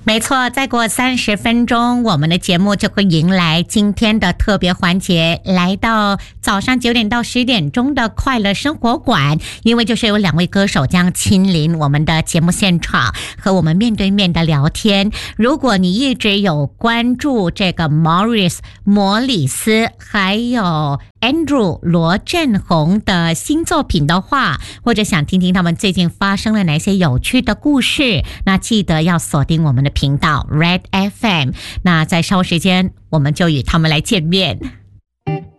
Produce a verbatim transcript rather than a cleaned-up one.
没错，再过三十分钟，我们的节目就会迎来今天的特别环节，来到早上九点到十点钟的快乐生活馆，因为就是有两位歌手将亲临我们的节目现场，和我们面对面的聊天。如果你一直有关注这个 Morris 摩里斯，还有 Andrew 罗振宏的新作品的话，或者想听听他们最近发生了哪些有趣的故事，那记得要锁定我们的频道 Red F M。 那在稍后时间我们就与他们来见面。